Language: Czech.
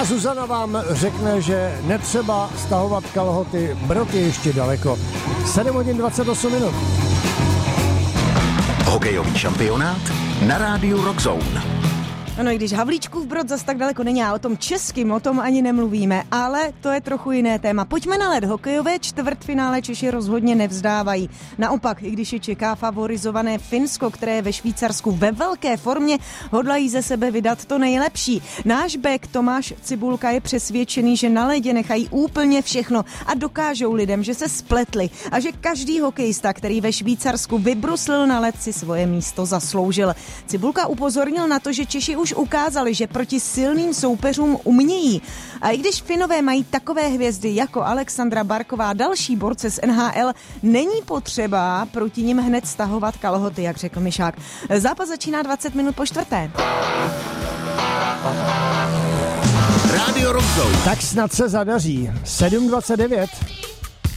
Zuzana vám řekne, že netřeba stahovat kalhoty, Brod je ještě daleko. 7 hodin 28 minut. Hokejový šampionát na rádiu Rock Zone. Ano, i když Havlíčkův Brod zas tak daleko není, a o tom českým, o tom ani nemluvíme, ale to je trochu jiné téma. Pojďme na led. Hokejové čtvrtfinále Češi rozhodně nevzdávají. Naopak, i když je čeká favorizované Finsko, které je ve Švýcarsku ve velké formě, hodlají ze sebe vydat to nejlepší. Náš bek Tomáš Cibulka je přesvědčený, že na ledě nechají úplně všechno a dokážou lidem, že se spletli a že každý hokejista, který ve Švýcarsku vybruslil na led, si svoje místo zasloužil. Cibulka upozornil na to, že Češi už ukázali, že proti silným soupeřům umějí. A i když Finové mají takové hvězdy jako Alexandra Barková a další borce z NHL, není potřeba proti nim hned stahovat kalhoty, jak řekl Mišák. Zápas začíná 20 minut po čtvrté. Radio Rock Zone. Tak snad se zadaří. 7:29.